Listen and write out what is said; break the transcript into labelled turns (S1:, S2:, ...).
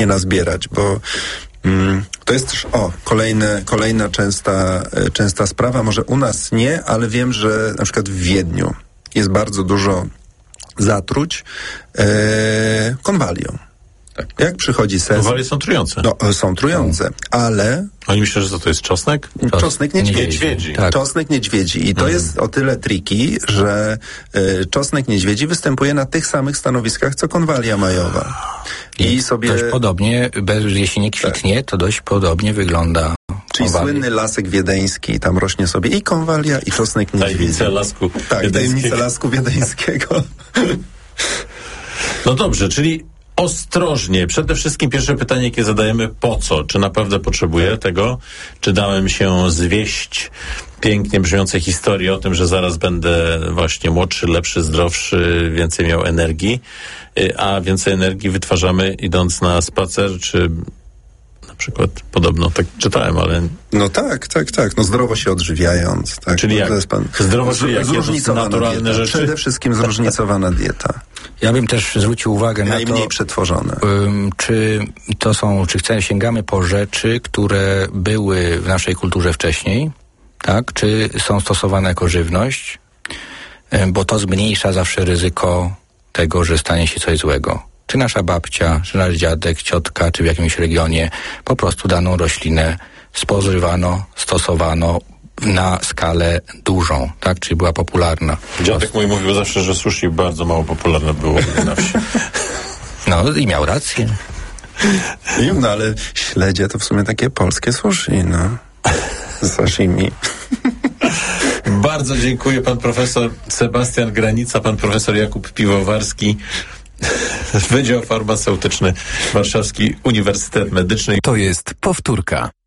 S1: nie nazbierać, bo to jest też, kolejna częsta sprawa, może u nas nie, ale wiem, że na przykład w Wiedniu jest bardzo dużo zatruć konwalią.
S2: Tak.
S1: Jak przychodzi sezon...
S2: Konwalie są trujące.
S1: No, są trujące, ale...
S2: Oni myślą, że to jest czosnek?
S1: Czosnek niedźwiedzi.
S2: Tak.
S1: Czosnek niedźwiedzi. I to jest o tyle tricky, że czosnek niedźwiedzi występuje na tych samych stanowiskach, co konwalia majowa. I sobie...
S3: Dość podobnie, jeśli nie kwitnie, to dość podobnie wygląda.
S1: Czyli słynny lasek wiedeński, tam rośnie sobie i konwalia, i czosnek niedźwiedzi.
S2: Tajemnica lasku wiedeńskiego.
S1: Tajemnica lasku wiedeńskiego.
S2: No dobrze, czyli ostrożnie. Przede wszystkim pierwsze pytanie, jakie zadajemy, po co? Czy naprawdę potrzebuję tego? Czy dałem się zwieść pięknie brzmiącej historii o tym, że zaraz będę właśnie młodszy, lepszy, zdrowszy, więcej miał energii, a więcej energii wytwarzamy idąc na spacer, czy na przykład podobno, tak czytałem, ale...
S1: No tak. No zdrowo się odżywiając. Tak.
S2: Czyli jak? Zdrowo, czyli jak naturalne
S1: dieta.
S2: rzeczy?
S1: Przede wszystkim zróżnicowana dieta.
S3: Ja bym też zwrócił uwagę na to...
S1: Najmniej przetworzone.
S3: Czy sięgamy po rzeczy, które były w naszej kulturze wcześniej, tak? Czy są stosowane jako żywność? Bo to zmniejsza zawsze ryzyko tego, że stanie się coś złego. Czy nasza babcia, czy nasz dziadek, ciotka, czy w jakimś regionie po prostu daną roślinę spożywano, stosowano na skalę dużą, tak? Czyli była popularna.
S2: Dziadek mój mówił zawsze, że sushi bardzo mało popularne było na wsi.
S3: No i miał rację.
S1: No ale śledzie to w sumie takie polskie sushi, no. Sashimi.
S2: Bardzo dziękuję, pan profesor Sebastian Granica, pan profesor Jakub Piwowarski, Wydział Farmaceutyczny, Warszawski Uniwersytet Medyczny.
S4: To jest powtórka.